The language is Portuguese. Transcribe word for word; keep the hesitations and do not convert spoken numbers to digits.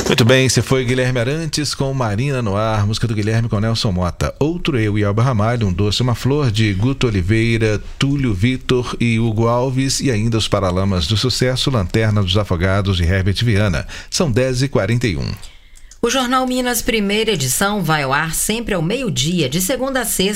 Muito bem, você foi Guilherme Arantes com Marina no Ar, música do Guilherme com Nelson Mota. Outro Eu e Elba Ramalho, Um Doce Uma Flor, de Guto Oliveira, Túlio Vitor e Hugo Alves, e ainda os Paralamas do Sucesso, Lanterna dos Afogados, de Herbert Viana. São dez e quarenta e um. O Jornal Minas, primeira edição, vai ao ar sempre ao meio-dia, de segunda a sexta.